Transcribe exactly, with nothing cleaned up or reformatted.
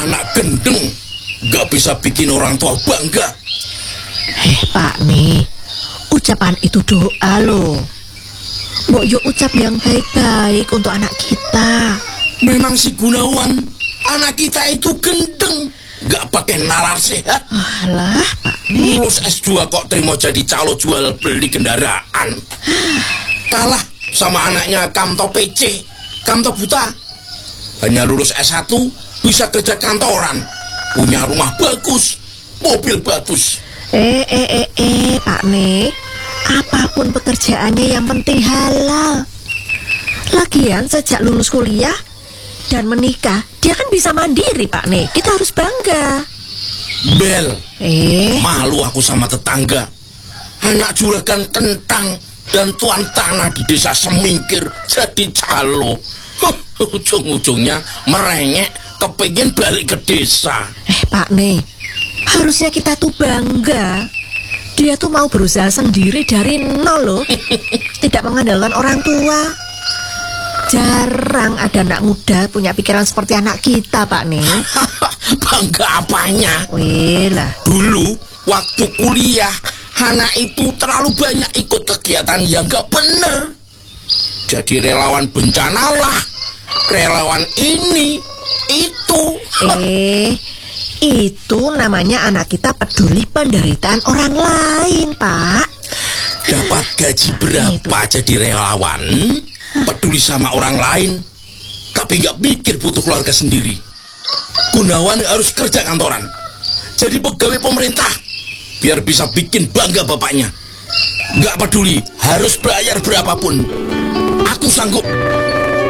Anak gendeng gak bisa bikin orang tua bangga. Eh Pak nih, ucapan itu doa loh. Mbok yuk ucap yang baik-baik untuk anak kita. Memang si Gunawan, anak kita itu gendeng, gak pakai nalar sehat. Alah Pak nih, Lulus S dua kok terima jadi calo jual beli kendaraan. Kalah sama anaknya Kamto P C, Kamto buta. Hanya lulus S satu bisa kerja kantoran, punya rumah bagus, mobil bagus. Eh eh eh eh Pak nih, apapun pekerjaannya yang penting halal. Lagian sejak lulus kuliah dan menikah, dia kan bisa mandiri Pak nih. Kita harus bangga. Bel, Eh malu aku sama tetangga. Anak juragan kentang dan tuan tanah di desa Semingkir jadi calo. Huh, ujung-ujungnya merengek kepingin balik ke desa. Eh Pak nih, harusnya kita tuh bangga. Dia tuh mau berusaha sendiri dari nol loh. Tidak mengandalkan orang tua. Jarang ada anak muda punya pikiran seperti anak kita Pak nih. Bangga apanya? Wih lah. Dulu waktu kuliah anak itu terlalu banyak ikut kegiatan yang gak bener. Jadi relawan bencana lah, relawan ini, itu. Eh, itu namanya anak kita peduli penderitaan orang lain, Pak. Dapat gaji berapa jadi relawan, peduli sama orang lain, tapi gak mikir butuh keluarga sendiri. Gunawan harus kerja kantoran, jadi pegawai pemerintah, biar bisa bikin bangga bapaknya. Gak peduli harus bayar berapapun, aku sanggup.